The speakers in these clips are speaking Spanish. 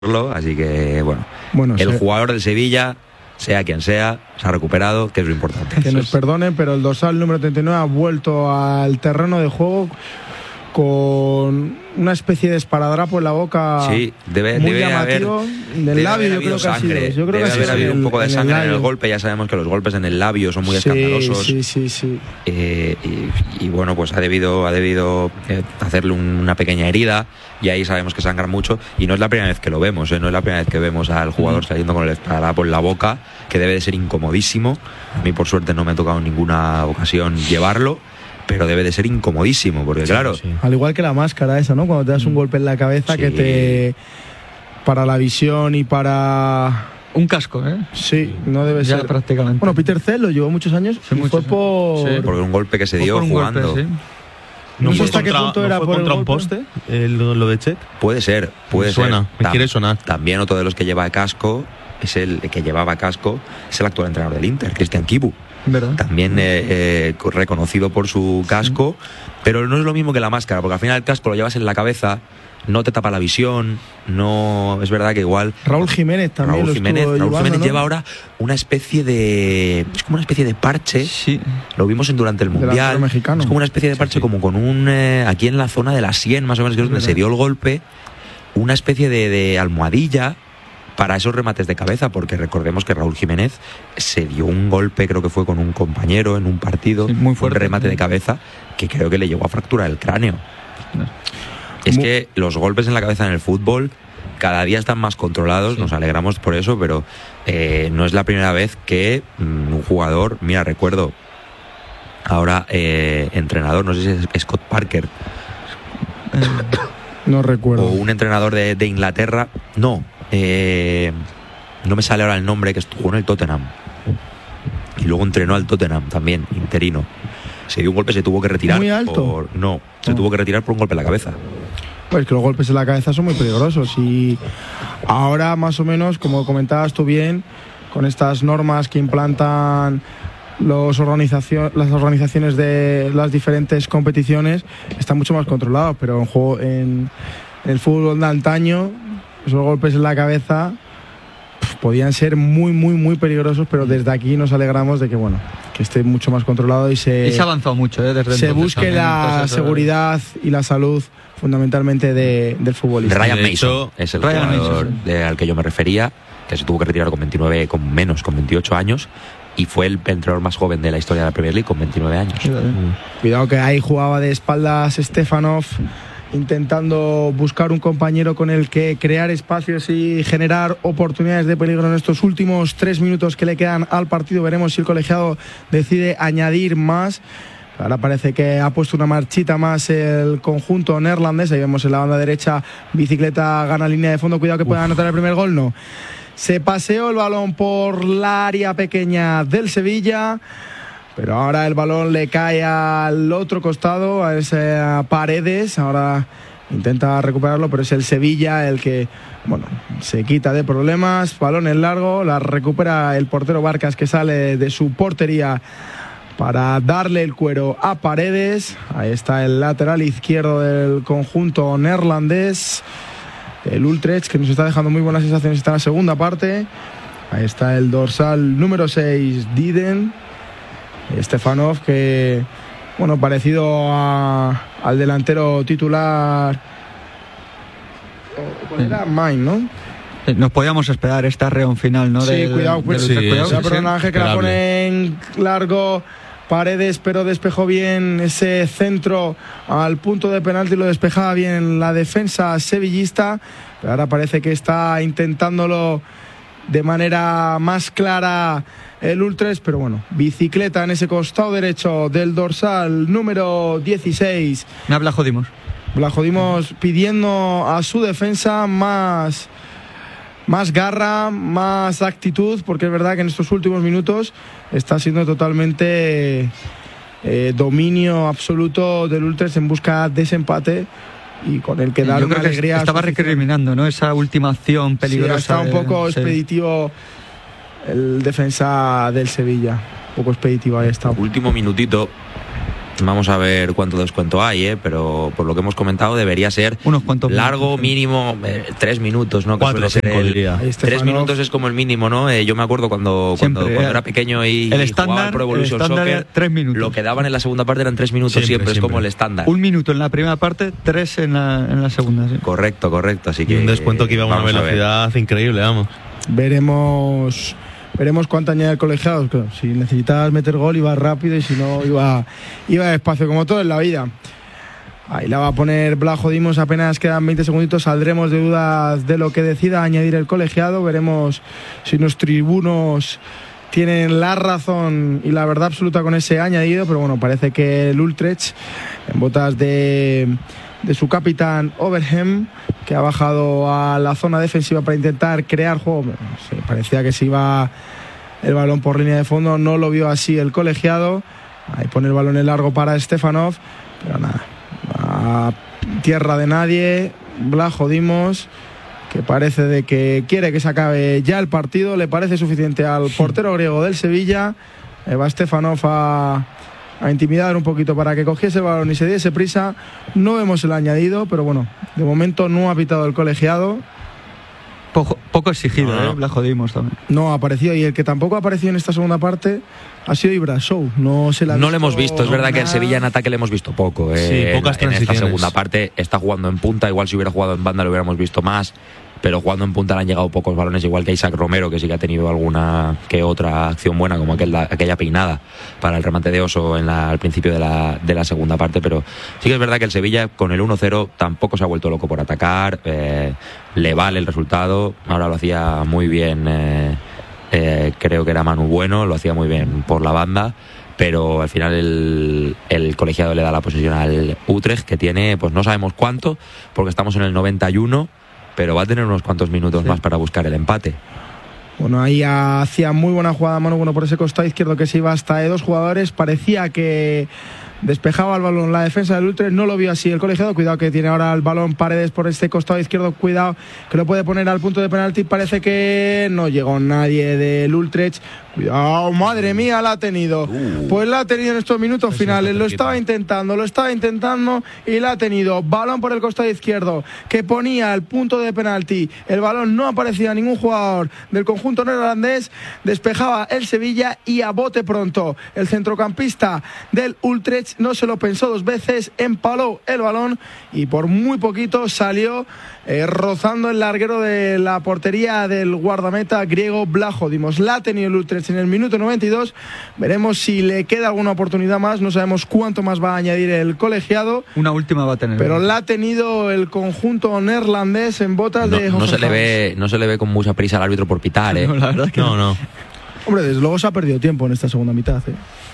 Así que, bueno, el sí. jugador del Sevilla, sea quien sea, se ha recuperado, que es lo importante. Que nos perdonen, pero el dorsal número 39 ha vuelto al terreno de juego con una especie de esparadrapo en la boca. Sí, debe llamativo. haber del labio, yo habido creo que ha sangre. sido. Yo creo debe que haber habido un poco de sangre en el golpe. Ya sabemos que los golpes en el labio son muy escandalosos. Sí. Y bueno, pues ha debido hacerle una pequeña herida, y ahí sabemos que sangra mucho, y no es la primera vez que lo vemos, no es la primera vez que vemos al jugador saliendo con el esparadrapo en la boca, que debe de ser incomodísimo. A mí, por suerte, no me ha tocado en ninguna ocasión llevarlo, pero debe de ser incomodísimo, porque claro... Sí. Al igual que la máscara esa, ¿no? Cuando te das un golpe en la cabeza, que te... para la visión y para... Un casco, ¿eh? Sí, no debe ya ser. Prácticamente. Bueno, Peter Cell lo llevó muchos años, y fue por... Sí, por un golpe que se dio jugando. Golpe, sí. No sé hasta qué punto era por contra un poste, lo de Chet. Puede ser. Me quiere sonar. También otro de los que lleva casco, es el que llevaba casco, es el actual entrenador del Inter, Cristian Chivu. ¿Verdad? También reconocido por su casco, pero no es lo mismo que la máscara, porque al final el casco lo llevas en la cabeza, no te tapa la visión, no es verdad que igual... Raúl Jiménez también Raúl Jiménez ¿no? lleva ahora una especie de... Es como una especie de parche, sí. Lo vimos durante el Mundial, mexicano. Es como una especie de parche, como con un... aquí en la zona de la sien, más o menos, que es donde se dio el golpe, una especie de almohadilla para esos remates de cabeza, porque recordemos que Raúl Jiménez se dio un golpe, creo que fue con un compañero en un partido, muy fuerte, un remate de cabeza que creo que le llegó a fracturar el cráneo. Es que los golpes en la cabeza en el fútbol cada día están más controlados, nos alegramos por eso, pero no es la primera vez que un jugador, mira, recuerdo ahora entrenador, no sé si es Scott Parker, no recuerdo, o un entrenador de Inglaterra, no me sale ahora el nombre, que jugó en el Tottenham y luego entrenó al Tottenham también, interino. Se dio un golpe, se tuvo que retirar. ¿Muy alto? Se tuvo que retirar por un golpe en la cabeza. Pues que los golpes en la cabeza son muy peligrosos, y ahora más o menos, como comentabas tú bien, con estas normas que implantan las organizaciones de las diferentes competiciones, está mucho más controlado, pero en el fútbol de antaño, esos golpes en la cabeza podían ser muy, muy, muy peligrosos, pero desde aquí nos alegramos de que, bueno, que esté mucho más controlado y se ha avanzado mucho, desde se busque la seguridad y la salud fundamentalmente del futbolista. Ryan Mason es el jugador al que yo me refería, que se tuvo que retirar con 28 años, y fue el entrenador más joven de la historia de la Premier League con 29 años. Cuidado que ahí jugaba de espaldas Stefanov, intentando buscar un compañero con el que crear espacios y generar oportunidades de peligro en estos últimos 3 minutos que le quedan al partido. Veremos si el colegiado decide añadir más. Ahora parece que ha puesto una marchita más el conjunto neerlandés. Ahí vemos en la banda derecha, Bicicleta gana línea de fondo, cuidado que pueda anotar el primer gol. No, se paseó el balón por la área pequeña del Sevilla, pero ahora el balón le cae al otro costado, a esa Paredes. Ahora intenta recuperarlo, pero es el Sevilla el que, bueno, se quita de problemas. Balón en largo, la recupera el portero Barcas, que sale de su portería para darle el cuero a Paredes. Ahí está el lateral izquierdo del conjunto neerlandés, el Utrecht, que nos está dejando muy buenas sensaciones. Está en la segunda parte. Ahí está el dorsal número 6, Diden Stefanov, que, bueno, parecido al delantero titular, ¿cuál era? Main, ¿no? Nos podíamos esperar esta reón final, ¿no? Sí, cuidado, perdón, Ángel, que la pone en largo Paredes, pero despejó bien ese centro al punto de penalti, lo despejaba bien la defensa sevillista, pero ahora parece que está intentándolo de manera más clara el Utrecht, pero bueno, Bicicleta en ese costado derecho del dorsal número 16. Blajodimos pidiendo a su defensa más garra, más actitud, porque es verdad que en estos últimos minutos está siendo totalmente dominio absoluto del Utrecht en busca de ese empate, y con el que dar una alegría. Estaba recriminando, ¿no?, esa última acción peligrosa. Sí, está un poco expeditivo el defensa del Sevilla, un poco expeditivo ahí está. Último minutito, Vamos a ver cuánto descuento hay, pero por lo que hemos comentado debería ser unos cuantos largo, minutos, mínimo 3 minutos, ¿no? Que 4 o suele ser 5 diría. 3 minutos es como el mínimo, ¿no? Yo me acuerdo cuando era pequeño y el jugaba estándar, al Pro Evolution Soccer, 3 minutos. lo que daban en la segunda parte eran 3 minutos siempre, es como el estándar. 1 minuto en la primera parte, 3 en la segunda. Sí. Correcto, así que un descuento que iba a una velocidad increíble, vamos. Veremos cuánto añade el colegiado. Claro, si necesitas meter gol iba rápido y si no iba despacio, como todo en la vida. Ahí la va a poner Blajo Dimos, apenas quedan 20 segunditos, saldremos de dudas de lo que decida añadir el colegiado, veremos si los tribunos tienen la razón y la verdad absoluta con ese añadido, pero bueno, parece que el Utrecht, en botas de su capitán Overhem, que ha bajado a la zona defensiva para intentar crear juego, sí, parecía que se iba el balón por línea de fondo, no lo vio así el colegiado, ahí pone el balón en largo para Stefanov, pero nada, a tierra de nadie, Blajo Dimos, que parece de que quiere que se acabe ya el partido, le parece suficiente al portero griego del Sevilla, va Stefanov a intimidar un poquito para que cogiese el balón y se diese prisa. No vemos el añadido, pero bueno, de momento no ha pitado el colegiado. Poco exigido, Blajo Dimos también. No ha aparecido, y el que tampoco ha aparecido en esta segunda parte ha sido Ibrasov. No le hemos visto. Es verdad que en Sevilla en ataque le hemos visto poco. Sí, pocas transiciones. En esta segunda parte está jugando en punta, igual si hubiera jugado en banda lo hubiéramos visto más, pero jugando en punta le han llegado pocos balones, igual que a Isaac Romero, que sí que ha tenido alguna que otra acción buena, como aquella peinada para el remate de Oso al principio de la segunda parte, pero sí que es verdad que el Sevilla con el 1-0 tampoco se ha vuelto loco por atacar, le vale el resultado, ahora lo hacía muy bien, creo que era Manu Bueno, lo hacía muy bien por la banda, pero al final el colegiado le da la posesión al Utrecht, que tiene, pues no sabemos cuánto, porque estamos en el 91, pero va a tener unos cuantos minutos más para buscar el empate. Bueno, ahí hacía muy buena jugada Manu Bueno por ese costado izquierdo, que se iba hasta de 2 jugadores, parecía que despejaba el balón la defensa del Utrecht, no lo vio así el colegiado, cuidado que tiene ahora el balón Paredes por este costado izquierdo, cuidado que lo puede poner al punto de penalti, parece que no llegó nadie del Utrecht, cuidado, madre mía, la ha tenido, pues la ha tenido en estos minutos finales, lo estaba intentando y la ha tenido, balón por el costado izquierdo que ponía el punto de penalti, el balón no aparecía ningún jugador del conjunto neerlandés, despejaba el Sevilla y a bote pronto el centrocampista del Utrecht no se lo pensó 2 veces, empaló el balón y por muy poquito salió rozando el larguero de la portería del guardameta griego Blajo Dimos. La ha tenido el Utrecht en el minuto 92, veremos si le queda alguna oportunidad más, no sabemos cuánto más va a añadir el colegiado. Una última va a tener. Pero la ha tenido el conjunto neerlandés en botas de... No se le ve con mucha prisa al árbitro por pitar, No, la verdad que no. Hombre, desde luego se ha perdido tiempo en esta segunda mitad,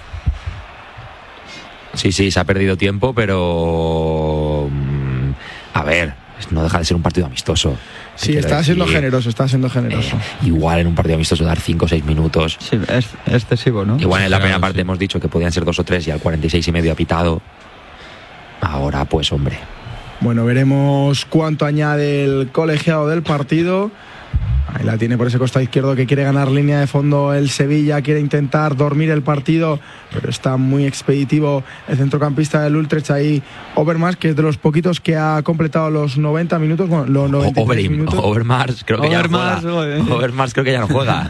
Sí, se ha perdido tiempo, pero a ver, no deja de ser un partido amistoso. Sí, está siendo generoso. Igual en un partido amistoso dar 5 o 6 minutos. Sí, es excesivo, ¿no? Igual en la primera parte hemos dicho que podían ser 2 o 3 y al 46 y medio ha pitado. Ahora, pues hombre. Bueno, veremos cuánto añade el colegiado del partido. Ahí la tiene por ese costado izquierdo que quiere ganar línea de fondo el Sevilla, quiere intentar dormir el partido, pero está muy expeditivo el centrocampista del Utrecht ahí, Overmars, que es de los poquitos que ha completado los 90 minutos, bueno, los 93 minutos. Overmars creo que ya no juega. Overmars creo que ya no juega.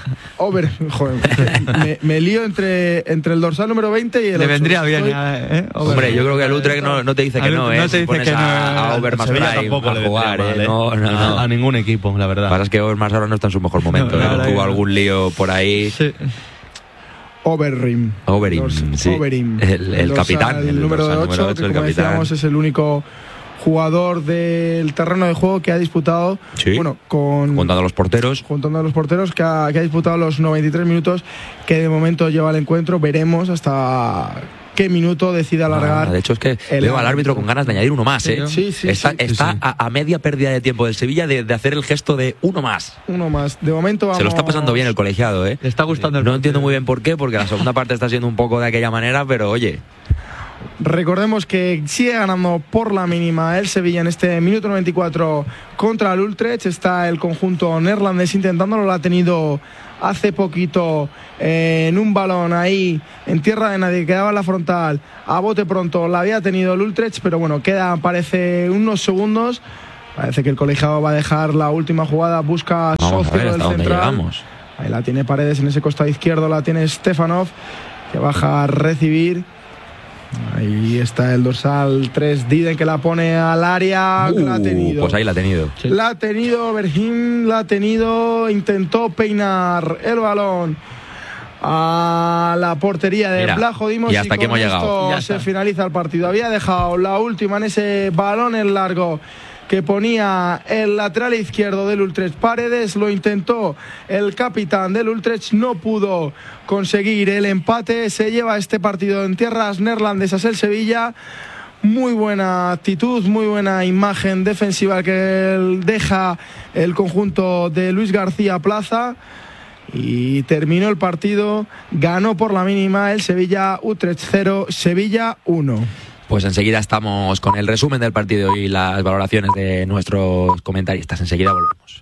Me lío entre el dorsal número 20 y el 8. Le vendría bien, Hombre, yo creo que el Utrecht no te dice que no, no te dice que no. A Overmars tampoco a jugar, no, a ningún equipo, la verdad. Lo que pasa es que Overmars ahora no está en su mejor momento, tuvo algún lío por ahí. Sí. Overeem, sí. El capitán, el número 8, que como decíamos es el único jugador del terreno de juego que ha disputado, juntando a los porteros, que ha disputado los 93 minutos que de momento lleva el encuentro. Veremos hasta qué minuto decide alargar. De hecho es que veo al árbitro con ganas de añadir uno más, Sí. Está a media pérdida de tiempo del Sevilla de hacer el gesto de uno más. De momento vamos... Se lo está pasando bien el colegiado, Le está gustando el No entiendo muy bien por qué, porque la segunda parte está siendo un poco de aquella manera, pero oye... Recordemos que sigue ganando por la mínima el Sevilla en este minuto 94 contra el Utrecht. Está el conjunto neerlandés intentándolo, lo ha tenido hace poquito en un balón ahí en tierra de nadie, quedaba en la frontal a bote pronto, la había tenido el Utrecht, pero bueno, parece unos segundos. Parece que el colegiado va a dejar la última jugada, busca socio del central. Ahí la tiene Paredes en ese costado izquierdo, la tiene Stefanov, que baja a recibir. Ahí está el dorsal 3, Diden, que la pone al área. La ha tenido. Pues ahí la ha tenido. Sí. La ha tenido, Bergín la ha tenido. Intentó peinar el balón a la portería de Blajo Dimos. Y hasta aquí hemos llegado. Se finaliza el partido. Había dejado la última en ese balón en largo que ponía el lateral izquierdo del Utrecht, Paredes. Lo intentó el capitán del Utrecht, no pudo conseguir el empate. Se lleva este partido en tierras neerlandesas el Sevilla. Muy buena actitud, muy buena imagen defensiva que deja el conjunto de Luis García Plaza. Y terminó el partido, ganó por la mínima el Sevilla, Utrecht 0, Sevilla 1. Pues enseguida estamos con el resumen del partido y las valoraciones de nuestros comentaristas. Enseguida volvemos.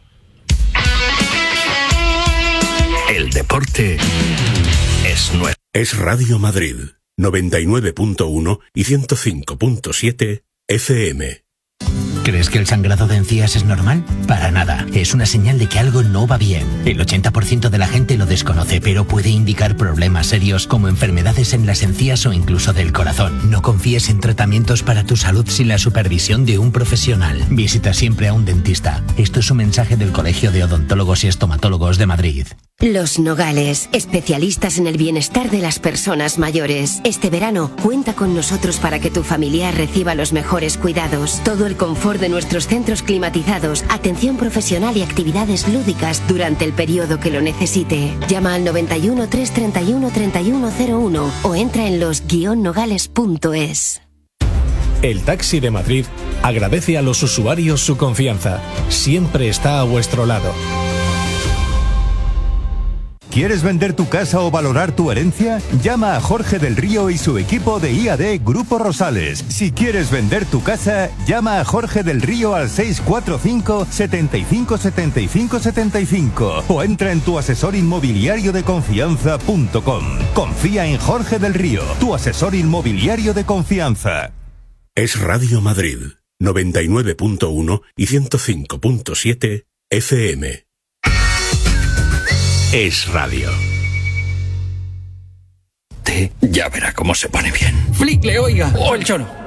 El deporte es nuestro. Es Radio Madrid, 99.1 y 105.7 FM. ¿Crees que el sangrado de encías es normal? Para nada. Es una señal de que algo no va bien. El 80% de la gente lo desconoce, pero puede indicar problemas serios como enfermedades en las encías o incluso del corazón. No confíes en tratamientos para tu salud sin la supervisión de un profesional. Visita siempre a un dentista. Esto es un mensaje del Colegio de Odontólogos y Estomatólogos de Madrid. Los Nogales, especialistas en el bienestar de las personas mayores. Este verano, cuenta con nosotros para que tu familiar reciba los mejores cuidados. Todo el confort de nuestros centros climatizados, atención profesional y actividades lúdicas durante el periodo que lo necesite. Llama al 91 331 3101 o entra en los-nogales.es. El Taxi de Madrid agradece a los usuarios su confianza. Siempre está a vuestro lado. ¿Quieres vender tu casa o valorar tu herencia? Llama a Jorge del Río y su equipo de IAD Grupo Rosales. Si quieres vender tu casa, llama a Jorge del Río al 645 75 75 75 o entra en tuasesorinmobiliariodeconfianza.com. Confía en Jorge del Río, tu asesor inmobiliario de confianza. Es Radio Madrid, 99.1 y 105.7 FM. Es radio. Ya verá cómo se pone bien. Flick, le oiga. O el chono.